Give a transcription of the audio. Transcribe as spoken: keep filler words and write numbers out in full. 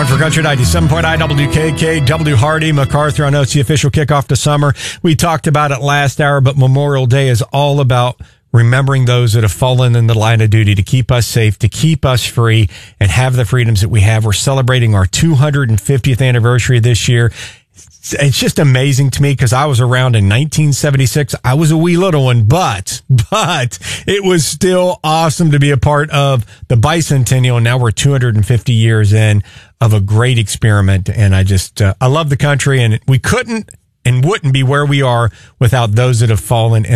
time for Country ninety-seven point nine W K K, W Hardy, MacArthur. I know it's the official kickoff to summer. We talked about it last hour, but Memorial Day is all about remembering those that have fallen in the line of duty to keep us safe, to keep us free, and have the freedoms that we have. We're celebrating our two hundred fiftieth anniversary this year. It's just amazing to me because I was around in nineteen seventy-six. I was a wee little one, but, but it was still awesome to be a part of the bicentennial. Now we're two hundred fifty years in of a great experiment. And I just, uh, I love the country, and we couldn't and wouldn't be where we are without those that have fallen in